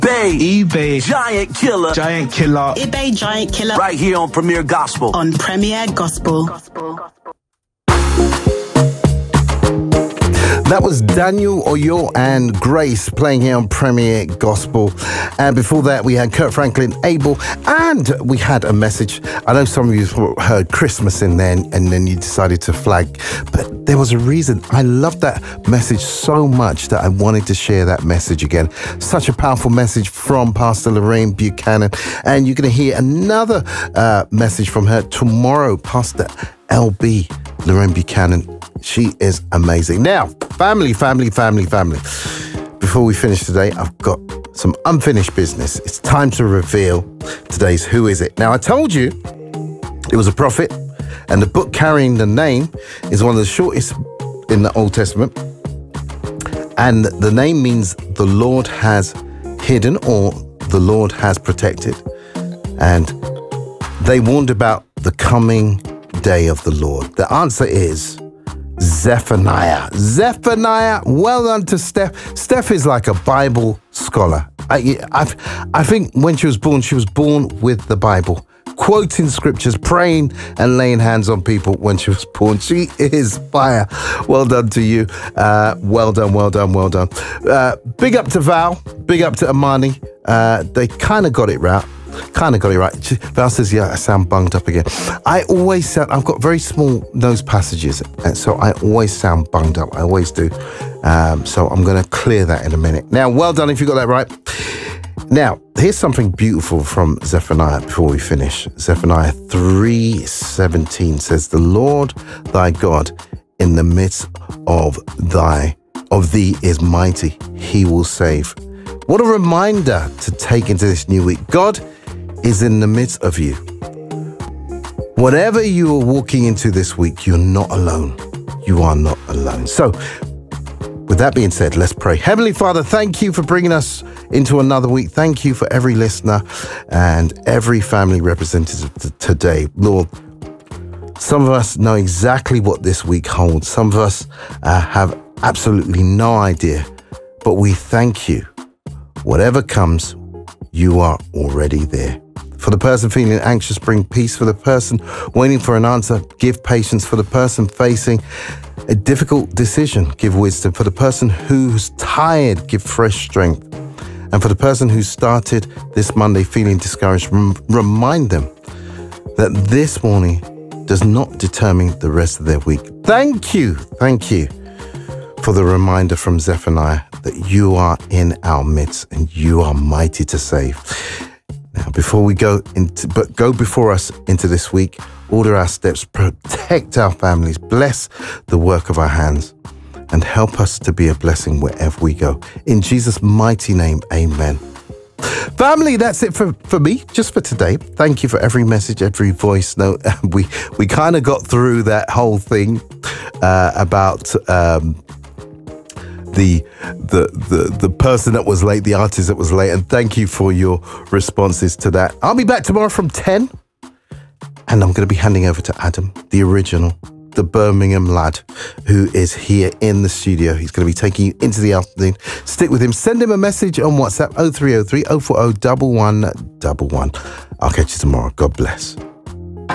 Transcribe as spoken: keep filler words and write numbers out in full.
eBay. eBay. Giant killer. Giant killer. eBay Giant Killer. Right here on Premier Gospel. On Premier Gospel. That was Daniel Oyo and Grace playing here on Premier Gospel. And before that, we had Kurt Franklin, Abel, and we had a message. I know some of you heard Christmas in there and then you decided to flag, but there was a reason. I loved that message so much that I wanted to share that message again. Such a powerful message from Pastor Lorraine Buchanan. And you're going to hear another uh, message from her tomorrow, Pastor L B, Lorraine Buchanan. She is amazing. Now, family, family, family, family. Before we finish today, I've got some unfinished business. It's time to reveal today's Who Is It. Now, I told you it was a prophet, and the book carrying the name is one of the shortest in the Old Testament. And the name means the Lord has hidden or the Lord has protected. And they warned about the coming day of the Lord. The answer is Zephaniah. Zephaniah, well done to Steph. Steph is like a Bible scholar. I, I, I think when she was born, she was born with the Bible, quoting scriptures, praying and laying hands on people when she was born. She is fire. Well done to you. Uh, well done, well done, well done. Uh, big up to Val. Big up to Amani. Uh, they kind of got it right. Kind of got it right. Val says, yeah, I sound bunged up again. I always sound, I've got very small nose passages, and so I always sound bunged up. I always do. Um, so I'm going to clear that in a minute. Now, well done if you got that right. Now, here's something beautiful from Zephaniah before we finish. Zephaniah three seventeen says, the Lord thy God in the midst of thy, of thee is mighty. He will save. What a reminder to take into this new week. God is in the midst of you. Whatever you are walking into this week, you're not alone. You are not alone. So, with that being said, let's pray. Heavenly Father, thank you for bringing us into another week. Thank you for every listener and every family represented t- today. Lord, some of us know exactly what this week holds. Some of us uh, have absolutely no idea, but we thank you. Whatever comes, you are already there. For the person feeling anxious, bring peace. For the person waiting for an answer, give patience. For the person facing a difficult decision, give wisdom. For the person who's tired, give fresh strength. And for the person who started this Monday feeling discouraged, rem- remind them that this morning does not determine the rest of their week. Thank you, thank you for the reminder from Zephaniah that you are in our midst and you are mighty to save. Now, before we go into, but go before us into this week, order our steps, protect our families, bless the work of our hands, and help us to be a blessing wherever we go. In Jesus' mighty name, amen. Family, that's it for, for me, just for today. Thank you for every message, every voice note. We we kind of got through that whole thing uh, about um, the the the the person that was late, the artist that was late, and thank you for your responses to that. I'll be back tomorrow from ten, and I'm going to be handing over to Adam, the original, the Birmingham lad, who is here in the studio. He's going to be taking you into the afternoon. Stick with him. Send him a message on WhatsApp oh three oh three, oh four oh, one one one one. I'll catch you tomorrow. God bless.